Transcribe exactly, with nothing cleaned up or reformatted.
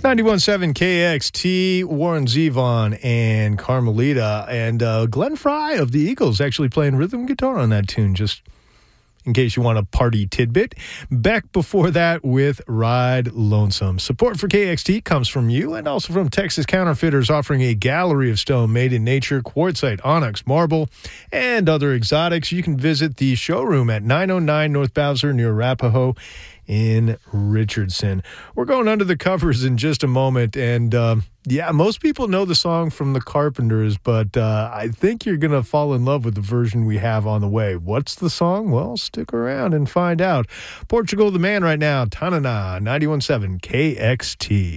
ninety-one point seven K X T, Warren Zevon and Carmelita, and uh, Glenn Fry of the Eagles actually playing rhythm guitar on that tune, just in case you want a party tidbit. Beck before that with Ride Lonesome. Support for K X T comes from you and also from Texas Counterfeiters, offering a gallery of stone made in nature, quartzite, onyx, marble, and other exotics. You can visit the showroom at nine oh nine North Bowser near Arapahoe in Richardson. We're going under the covers in just a moment, and um, yeah, most people know the song from the Carpenters, but uh, I think you're going to fall in love with the version we have on the way. What's the song? Well, stick around and find out. Portugal the Man right now, Tanana, ninety-one point seven K X T.